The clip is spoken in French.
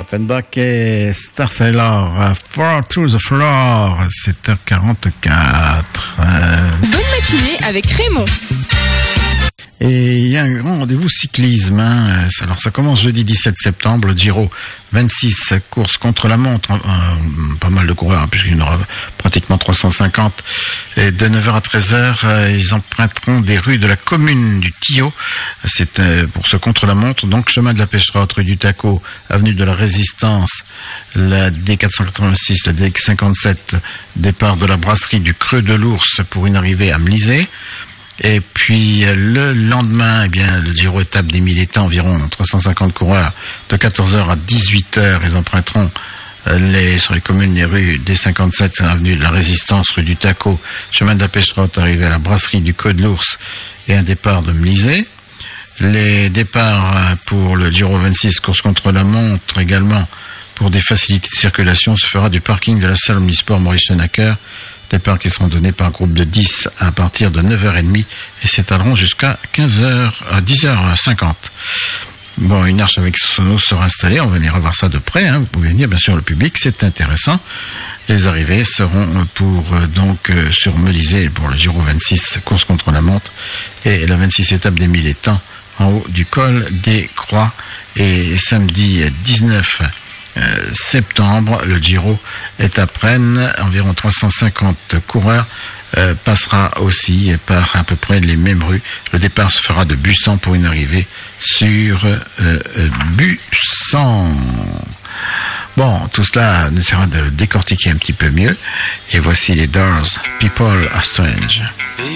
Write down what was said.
Offenbach et Star Sailor, Fall to the Floor, 7h44. Bonne matinée avec Raymond. Et il y a un grand rendez-vous cyclisme. Alors ça commence jeudi 17 septembre, le Giro 26, course contre la montre. Pas mal de coureurs, puisqu'il y en aura pratiquement 350. Et de 9h à 13h, ils emprunteront des rues de la commune du Tillot. C'est pour ce contre-la-montre. Donc chemin de la Pêcherotte, rue du Taco, avenue de la Résistance, la D486, la D57, départ de la brasserie du Creux de l'Ours pour une arrivée à Mlisé. Et puis le lendemain, eh bien, le Giro étape des militants, environ 350 coureurs, de 14h à 18h, ils emprunteront sur les communes des rues D57, avenue de la Résistance, rue du Taco, chemin de la Pêcherotte, arrivé à la brasserie du Creux de l'Ours et un départ de Mlisé. Les départs pour le Giro 26, course contre la montre également, pour des facilités de circulation, se fera du parking de la salle Omnisport Maurice Schenacker. Départs qui seront donnés par groupe de 10 à partir de 9h30 et s'étaleront jusqu'à 10h50. Bon, une arche avec sonos sera installée, on va venir voir ça de près, vous pouvez venir, bien sûr, le public, c'est intéressant. Les arrivées seront pour sur Mlisé pour le Giro 26, course contre la montre, et la 26 étape des militants en haut du col des Croix. Et samedi 19 septembre, le Giro est à Rennes, environ 350 coureurs, passera aussi par à peu près les mêmes rues. Le départ se fera de Bussan pour une arrivée sur Bussan. Bon, tout cela nous sera de décortiquer un petit peu mieux. Et voici les Doors, People Are Strange.